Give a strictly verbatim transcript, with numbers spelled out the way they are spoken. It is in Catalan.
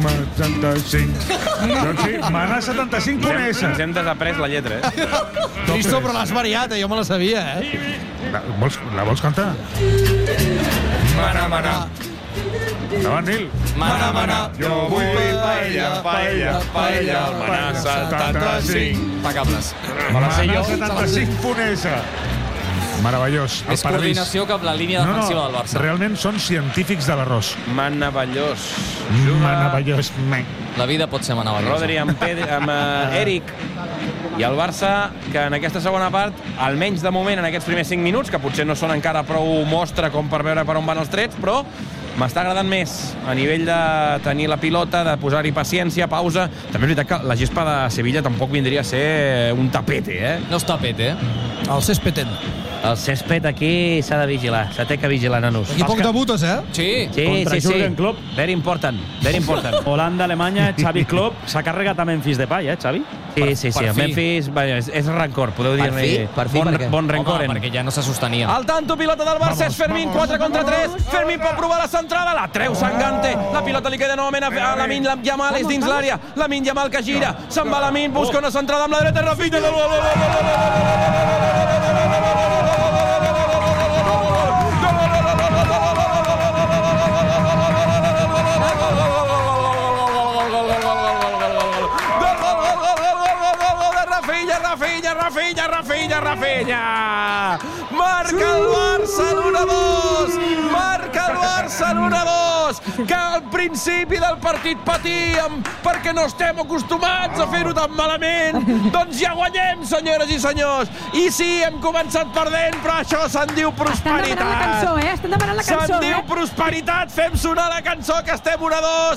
setanta-cinc. Doncs sí, Mana setanta-cinc punt S. Ens hem desaprès la lletra, eh? Cristo, però l'has variat, eh? Jo me la sabia, eh? La vols, la vols cantar? Mana, mana. Endavant, Nil. Mana, mana. Jo vull paella, paella, paella, el Mana setanta-cinc. Impecables. Mana setanta-cinc punt S. Meravellós. És coordinació cap la línia defensiva del Barça. Realment són científics de l'arròs. Manavellós. Meravellós. La vida pot ser manavellosa. Rodri amb, Pedri, amb uh, Eric. I el Barça, que en aquesta segona part, almenys de moment en aquests primers cinc minuts, que potser no són encara prou mostra com per veure per on van els trets, però m'està agradant més a nivell de tenir la pilota, de posar-hi paciència, pausa. També és veritat que la gespa de Sevilla tampoc vindria a ser un tapete, eh? No és tapete, eh? El césped. El césped aquí s'ha de vigilar, s'ha de que vigilar, nanos. Aquí poc debutes, eh? Sí. Sí, Contra sí, sí. Jürgen Klopp. Very important, very important. Holanda, Alemanya, Xavi Klopp s'ha carregat a Memphis Depay, eh, Xavi? Sí, sí, sí. per El fi. Memphis vaja, és, és rancor, podeu Per dir-ne. fi? Per fi, bon, per què? bon rancor. Home, perquè ja no se sostenia. El tanto, pilota del Barça, és Fermín, quatre contra tres. Fermín pot provar la centrada, la treu Sangante. La pilota li queda novament a, a Lamine Yamal, és dins l'àrea. Lamine Yamal que gira, se'n va Lamine, busca una centrada amb la dreta, Rafinha, gol, gol, gol, gol, gol, gol, Rafinha, Rafinha, Rafinha, Rafinha! Marca el Barça l'u a dos! Marca el Barça l'u a dos! Que al principi del partit patíem perquè no estem acostumats a fer-ho tan malament. Doncs ja guanyem, senyores i senyors! I sí, hem començat perdent, però això se'n diu prosperitat! Estan demanant la cançó, eh? Estan demanant la cançó, Se'n diu eh? prosperitat! Fem sonar la cançó que estem un a dos!